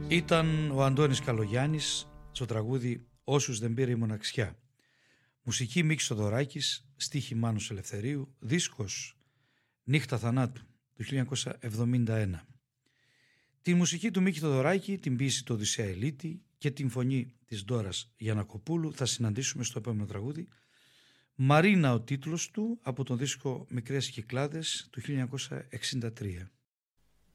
Ήταν ο Αντώνης Καλογιάννης στο τραγούδι «Όσους δεν πήρε η μοναξιά». Μουσική Μίκης Θοδωράκης, στίχη Μάνος Ελευθερίου, δίσκος «Νύχτα θανάτου» του 1971. Τη μουσική του Μίκη Θοδωράκη, την ποίηση του Οδυσσέα Ελίτη και την φωνή της Ντόρας Γιαννακοπούλου θα συναντήσουμε στο επόμενο τραγούδι. Μαρίνα ο τίτλος του, από τον δίσκο «Μικρές Κυκλάδες» του 1963.